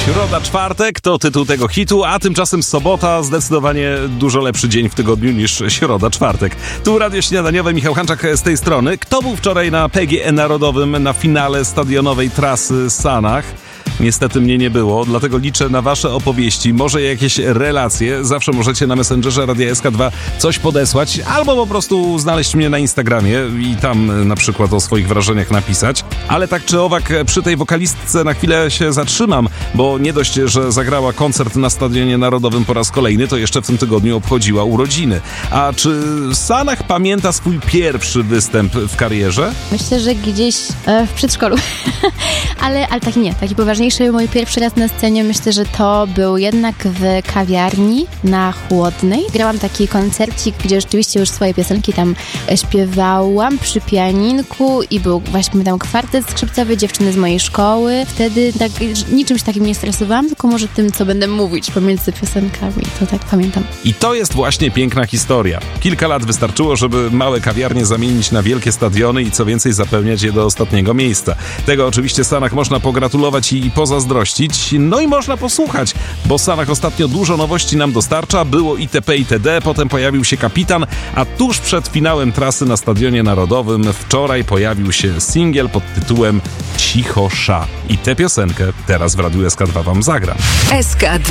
Środa, czwartek to tytuł tego hitu, a tymczasem sobota zdecydowanie dużo lepszy dzień w tygodniu niż środa, czwartek. Tu Radio Śniadaniowe, Michał Hanczak z tej strony. Kto był wczoraj na PGE Narodowym na finale stadionowej trasy Sanach? Niestety mnie nie było, dlatego liczę na wasze opowieści, może jakieś relacje. Zawsze możecie na Messengerze Radia SK2 coś podesłać, albo po prostu znaleźć mnie na Instagramie i tam na przykład o swoich wrażeniach napisać. Ale tak czy owak przy tej wokalistce na chwilę się zatrzymam, bo nie dość, że zagrała koncert na Stadionie Narodowym po raz kolejny, to jeszcze w tym tygodniu obchodziła urodziny. A czy Sanach pamięta swój pierwszy występ w karierze? Myślę, że gdzieś w przedszkolu. ale taki nie, taki poważniejszy. Mój pierwszy raz na scenie, myślę, że to był jednak w kawiarni na Chłodnej. Grałam taki koncercik, gdzie rzeczywiście już swoje piosenki tam śpiewałam przy pianinku i był właśnie tam kwartet skrzypcowy, dziewczyny z mojej szkoły. Wtedy tak niczym się takim nie stresowałam, tylko może tym, co będę mówić pomiędzy piosenkami. To tak pamiętam. I to jest właśnie piękna historia. Kilka lat wystarczyło, żeby małe kawiarnie zamienić na wielkie stadiony i co więcej zapełniać je do ostatniego miejsca. Tego oczywiście Sanach można pogratulować i pozazdrościć, no i można posłuchać, bo Sanach ostatnio dużo nowości nam dostarcza, było itp. itd., potem pojawił się Kapitan, a tuż przed finałem trasy na Stadionie Narodowym wczoraj pojawił się singiel pod tytułem Cicho Sza. I tę piosenkę teraz w Radiu SK2 wam zagram. SK2